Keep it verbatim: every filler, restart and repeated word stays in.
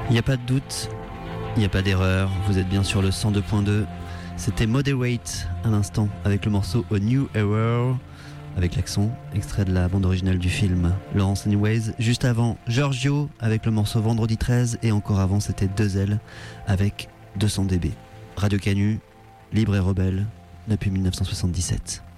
Il n'y a pas de doute, il n'y a pas d'erreur, vous êtes bien sur le cent deux point deux. C'était Moderate à l'instant avec le morceau A New Error, avec l'accent, extrait de la bande originale du film Laurence Anyways. Juste avant, Giorgio avec le morceau Vendredi treize, et encore avant c'était Deux Ailes avec deux cents décibels. Radio Canu, libre et rebelle depuis mille neuf cent soixante-dix-sept.